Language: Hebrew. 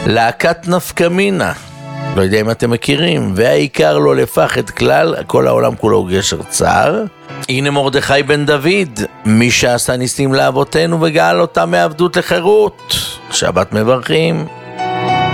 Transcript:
להקת נפקמינה, לא יודע אם אתם מכירים, והעיקר לא לפח את כלל, כל העולם כולו הוא גשר צר. הנה מרדכי בן דוד, מי שעשה ניסים לאבותינו וגאל אותם מעבדות לחירות. שבת מברכים.